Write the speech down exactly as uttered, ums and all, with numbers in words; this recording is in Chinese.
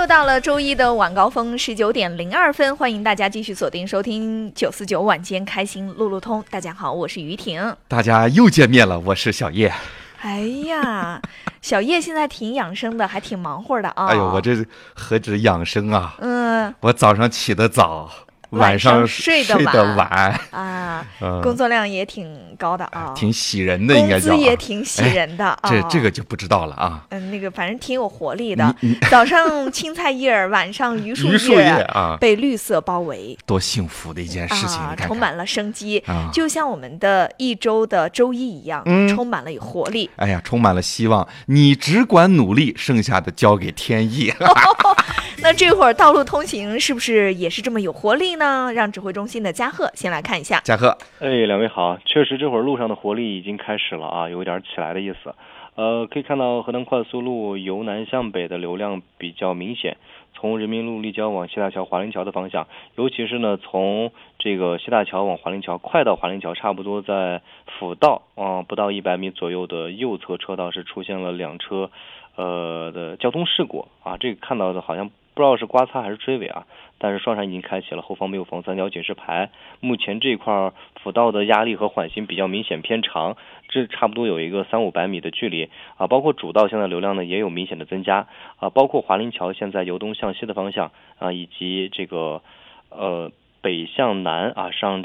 又到了周一的晚高峰十九点零二分，欢迎大家继续锁定收听九四九晚间开心路路通。大家好，我是于婷。 大家又见面了，我是小叶。 哎呀，小叶现在挺养生的，还挺忙活的啊。 哎呦，我这何止养生啊！ 嗯， 我早上起得早， 晚上睡得 晚, 得晚啊、 嗯， 工作量也挺高的啊， 挺喜人的，应该叫、啊、 工资也挺喜人的啊、 哎。这这个就不知道了啊。 嗯，那个反正挺有活力的。早上青菜叶，晚上榆树叶， 榆树叶啊， 被绿色包围， 多幸福的一件事情！ 啊， 你看看充满了生机、 啊， 就像我们的一周的周一一样， 嗯、 充满了有活力。 哎呀，充满了希望。你只管努力，剩下的交给天意。 那这会儿道路通行是不是也是这么有活力呢？让指挥中心的嘉贺先来看一下。 嘉贺， 哎，两位好，确实这会儿路上的活力已经开始了啊，有点起来的意思。呃，可以看到河南快速路由南向北的流量比较明显，从人民路立交往西大桥华林桥的方向，尤其是呢从这个西大桥往华林桥，快到华林桥差不多在辅道啊、呃、不到一百米左右的右侧车道是出现了两车呃的交通事故啊，这个看到的好像不知道是刮擦还是追尾啊，但是双闪已经开启了，后方没有防三角警示牌。目前这块辅道的压力和缓行比较明显偏长，这差不多有一个三五百米的距离啊。包括主道现在流量呢也有明显的增加啊，包括华林桥现在由东向西的方向啊，以及这个呃北向南啊上